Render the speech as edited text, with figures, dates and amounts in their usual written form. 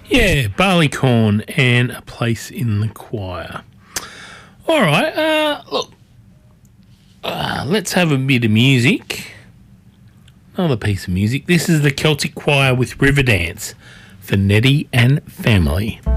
Yeah, Barleycorn and A Place in the Choir. All right, look, let's have a bit of music. Another piece of music. This is the Celtic Choir with Riverdance for Nettie and family.